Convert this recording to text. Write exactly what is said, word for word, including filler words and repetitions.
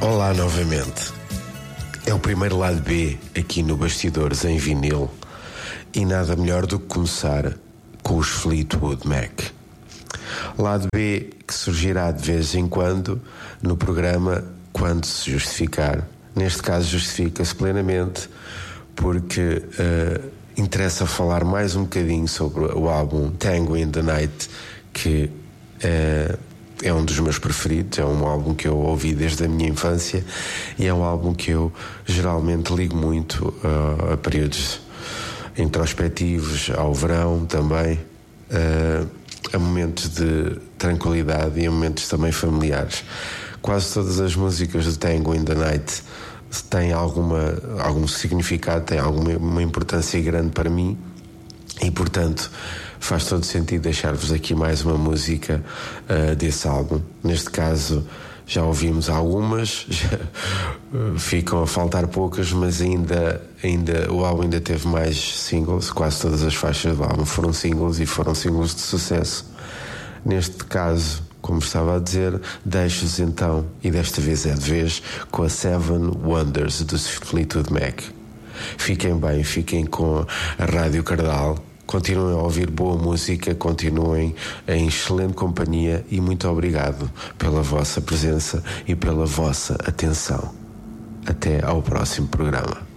Olá novamente. É o primeiro lado B aqui no Bastidores em vinil e nada melhor do que começar com os Fleetwood Mac. Lado B que surgirá de vez em quando no programa quando se justificar. Neste caso justifica-se plenamente porque uh, interessa falar mais um bocadinho sobre o álbum Tango in the Night, que uh, é um dos meus preferidos, é um álbum que eu ouvi desde a minha infância e é um álbum que eu geralmente ligo muito uh, a períodos introspectivos, ao verão também, uh, a momentos de tranquilidade e a momentos também familiares. Quase todas as músicas do Tango in the Night têm alguma, algum significado, têm alguma uma importância grande para mim e, portanto, faz todo sentido deixar-vos aqui mais uma música uh, desse álbum. Neste caso já ouvimos algumas, já, uh, ficam a faltar poucas, mas ainda, ainda o álbum ainda teve mais singles. Quase todas as faixas do álbum foram singles e foram singles de sucesso. Neste caso, como estava a dizer, deixo-vos então, e desta vez é de vez, com a Seven Wonders dos Fleetwood Mac. Fiquem bem, fiquem com a Rádio Cardal. Continuem a ouvir boa música, continuem em excelente companhia e muito obrigado pela vossa presença e pela vossa atenção. Até ao próximo programa.